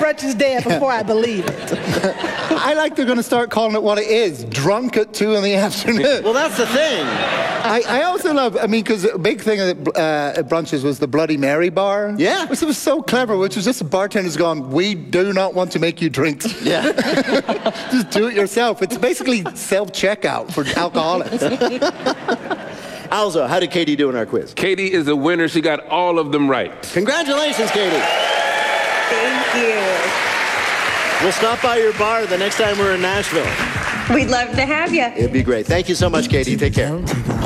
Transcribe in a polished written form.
Crutch is dead before I believe it. I like they're going to start calling it what it is, drunk at 2 in the afternoon. Well, that's the thing. I also love, because a big thing at brunches was the Bloody Mary bar. Yeah. Which was so clever, which was just the bartenders going, we do not want to make you drink. Yeah. Just do it yourself. It's basically self-checkout for alcoholics. Alzo, how did Katie do in our quiz? Katie is a winner. She got all of them right. Congratulations, Katie. Thank you. We'll stop by your bar the next time we're in Nashville. We'd love to have you. It'd be great. Thank you so much, Katie. Take care.